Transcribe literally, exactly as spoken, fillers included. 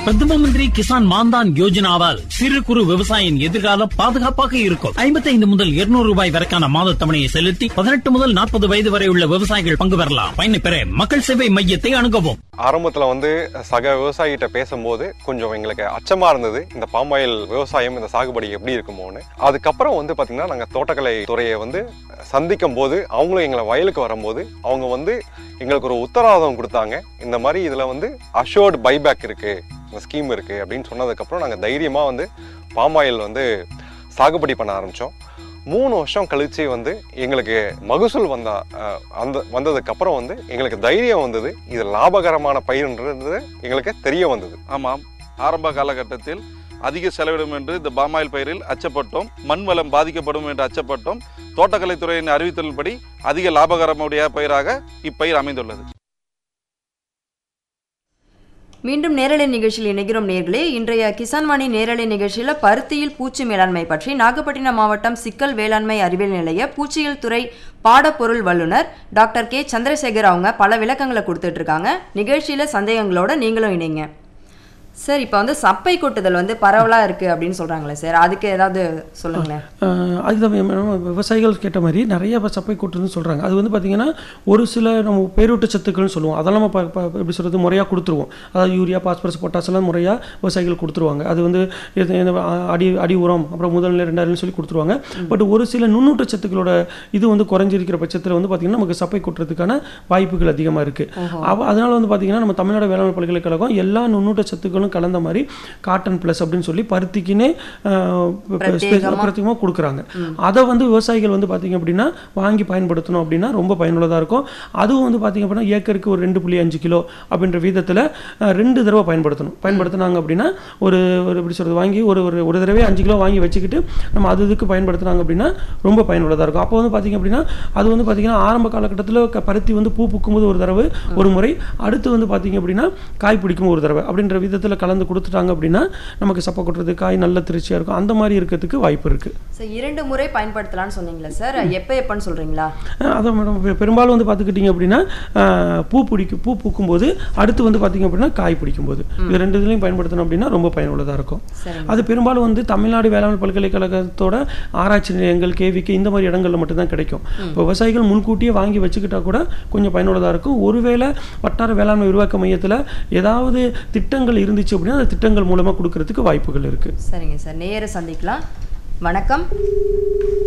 பிரதம மந்திரி கிசான் மான்தான் யோஜனாவால் சிறு குறு விவசாயியின் எதிர்காலம் பாதுகாப்பாக இருக்கும். ஐம்பத்தி ஐந்து முதல் இருநூறு ரூபாய் வரைக்கான மாத தவணையை செலுத்தி பதினெட்டு முதல் நாற்பது வயது வரை உள்ள விவசாயிகள் பங்கு பெறலாம். பயனை பெற மக்கள் சேவை மையத்தை அணுகவும். ஆரம்பத்துல வந்து சக விவசாயிகிட்ட பேசும்போது கொஞ்சம் எங்களுக்கு அச்சமா இருந்தது, இந்த பாமாயில் விவசாயம் இந்த சாகுபடி எப்படி இருக்குமோன்னு. அதுக்கப்புறம் வந்து பாத்தீங்கன்னா நாங்க தோட்டக்கலை துறையை வந்து சந்திக்கும் போது அவங்களும் எங்களை வயலுக்கு வரும்போது அவங்க வந்து எங்களுக்கு ஒரு உத்தரவாதம் கொடுத்தாங்க. இந்த மாதிரி இதுல வந்து அஷோர்டு பைபேக் இருக்கு, இந்த ஸ்கீம் இருக்கு அப்படின்னு சொன்னதுக்கப்புறம் நாங்கள் தைரியமாக வந்து பாமாயில் வந்து சாகுபடி பண்ண ஆரம்பித்தோம். மூணு வருஷம் கழிச்சு வந்து எங்களுக்கு மகசூல் வந்தா அந்த வந்ததுக்கப்புறம் வந்து எங்களுக்கு தைரியம் வந்தது, இது லாபகரமான பயிர்ன்றது எங்களுக்கு தெரிய வந்தது. ஆமாம், ஆரம்ப காலகட்டத்தில் அதிக செலவிடும் என்று இந்த பாமாயில் பயிரில் அச்சப்பட்டோம், மண் வளம் பாதிக்கப்படும் என்று அச்சப்பட்டோம். தோட்டக்கலைத்துறையின் அறிவித்தலின்படி அதிக லாபகரமுடைய பயிராக இப்பயிர் அமைந்துள்ளது. மீண்டும் நேரலை நிகழ்ச்சியில் இணைகிறோம் நேர்களே. இன்றைய கிசான்வாணி நேரலை நிகழ்ச்சியில் பருத்தியில் பூச்சி மேலாண்மை பற்றி நாகப்பட்டினம் மாவட்டம் சிக்கல் வேளாண்மை அறிவியல் நிலைய பூச்சியியல் துறை பாடப்பொருள் வல்லுநர் டாக்டர் கே சந்திரசேகர் அவங்க பல விளக்கங்களை கொடுத்துட்டு இருக்காங்க. நிகழ்ச்சியில் சந்தேகங்களோட நீங்களும் இணைங்க சார். இப்போ வந்து சப்பை கொட்டுதல் வந்து பரவலாக இருக்குது அப்படின்னு சொல்கிறாங்களே சார், அதுக்கு ஏதாவது சொல்லுங்களேன். அதுதான் விவசாயிகள் கேட்ட மாதிரி நிறைய சப்பை கொட்டுதுன்னு சொல்கிறாங்க. அது வந்து பார்த்திங்கன்னா ஒரு சில நம்ம பேரூட்ட சத்துக்கள்னு சொல்லுவோம், அதெல்லாம் நம்ம எப்படி சொல்கிறது முறையாக கொடுத்துருவோம். அதாவது யூரியா, பாஸ்பரஸ், பொட்டாஸ் எல்லாம் முறையாக விவசாயிகள் கொடுத்துருவாங்க. அது வந்து அடி அடி உரம் அப்புறம் முதல் நிலை ரெண்டாயிரம் சொல்லி கொடுத்துருவாங்க. பட் ஒரு சில நுண்ணூட்ட சத்துக்களோட இது வந்து குறைஞ்சிருக்கிற பட்சத்தில் வந்து பார்த்திங்கன்னா நமக்கு சப்பை கொட்டுறதுக்கான வாய்ப்புகள் அதிகமாக இருக்குது. அதனால் வந்து பார்த்திங்கன்னா நம்ம தமிழ்நாடு வேளாண் பல்கலைக்கழகம் எல்லா நுண்ணூட்ட சத்துக்களும் கலந்த மாதிரி காட்டன் பிளஸ் அப்படின்னு சொல்லி பருத்திக்குன்னே பிரத்யேகமாக கொடுக்குறாங்க. அதை வந்து விவசாயிகள் வந்து பார்த்தீங்க அப்படின்னா வாங்கி பயன்படுத்தணும் அப்படின்னா ரொம்ப பயனுள்ளதாக இருக்கும். அதுவும் வந்து பார்த்தீங்க அப்படின்னா ஏக்கருக்கு ஒரு ரெண்டு புள்ளி அஞ்சு கிலோ அப்படின்ற வீதத்தில் ரெண்டு தடவை பயன்படுத்தணும். பயன்படுத்தினாங்க அப்படின்னா ஒரு ஒரு எப்படி சொல்கிறது வாங்கி ஒரு ஒரு ஒரு தடவை அஞ்சு கிலோ வாங்கி வச்சுக்கிட்டு நம்ம அது இதுக்கு பயன்படுத்தினாங்க அப்படின்னா ரொம்ப பயனுள்ளதாக இருக்கும். அப்போ வந்து பார்த்தீங்க அப்படின்னா அது வந்து பார்த்தீங்கன்னா ஆரம்ப காலகட்டத்தில் பருத்தி வந்து பூ பூக்கும்போது ஒரு தடவை ஒரு முறை, அடுத்து வந்து பார்த்தீங்க அப்படின்னா காய் பிடிக்கும் ஒரு தடவை அப்படின்ற விதத்தில் கலந்து கொடுத்துட்டாங்க அப்படின்னா நமக்கு சப்பை கொட்டுறது காய் நல்ல திருச்சியாக இருக்கும். அந்த மாதிரி இருக்கிறதுக்கு வாய்ப்பு இருக்குது. சார் இரண்டு முறை பயன்படுத்தலாம்னு சொன்னீங்களா சார், எப்போ எப்போன்னு சொல்கிறீங்களா? அதான் மேடம், பெரும்பாலும் வந்து பார்த்துக்கிட்டிங்க அப்படின்னா பூ பிடிக்கும் பூ பூக்கும்போது அடுத்து வந்து பார்த்திங்க அப்படின்னா காய் பிடிக்கும்போது இது ரெண்டு இதுலையும் பயன்படுத்தணும் அப்படின்னா ரொம்ப பயனுள்ளதாக இருக்கும். அது பெரும்பாலும் வந்து தமிழ்நாடு வேளாண் பல்கலைக்கழகத்தோட ஆராய்ச்சி நிலையங்கள், கேவிக்கு இந்த மாதிரி இடங்களில் மட்டும்தான் கிடைக்கும். இப்போ விவசாயிகள் முன்கூட்டியே வாங்கி வச்சுக்கிட்டா கூட கொஞ்சம் பயனுள்ளதாக இருக்கும். ஒருவேளை வட்டார வேளாண்மை விரிவாக்க மையத்தில் ஏதாவது திட்டங்கள் இருந்துச்சு அப்படின்னா அந்த திட்டங்கள் மூலமாக கொடுக்கறதுக்கு வாய்ப்புகள் இருக்குது. சரிங்க சார், நேர சந்திக்கலாம். வணக்கம்.